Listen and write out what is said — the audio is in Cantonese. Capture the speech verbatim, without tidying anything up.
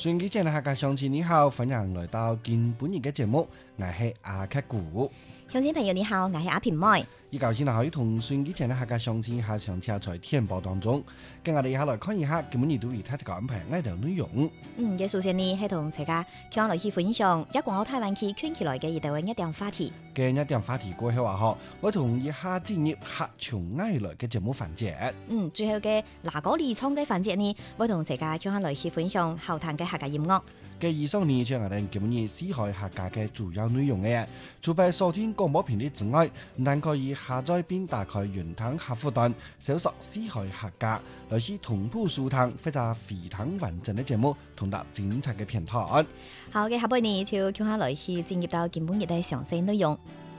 順機前嘅客家鄉親你好，歡迎來到今本日嘅節目，我係阿克古。 鄉親朋友你好，我係阿平妹。 依舊先可以同順機前嘅客家鄉親下上車在天報當中，跟我哋一下來看一下今本日對於他這個安排愛條內容。 嗯，嘅首先呢係同大家向來去分享一廣澳台灣區圈起來嘅一條一點話題。 嘅一點話題過後話嗬，我同一下進入客從愛來嘅節目環節。 嗯，最後嘅嗱嗰二倉嘅環節呢，我同大家向來去分享後談嘅客家音樂。 嘅以上呢，就係我哋今日四海客家嘅主要內容嘅。除咗收聽廣播頻率之外，但可以下載並打開雲端客戶端，搜索四海客家，來是同步收聽或者非常完整嘅節目，同埋精彩嘅片段。 好嘅，下半年就叫下來是進入到今本日嘅詳細內容。